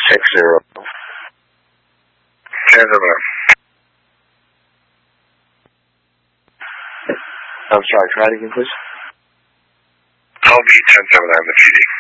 6-0. 10-11. I'm sorry, try it again, please. LB 10-7, I'm the PD.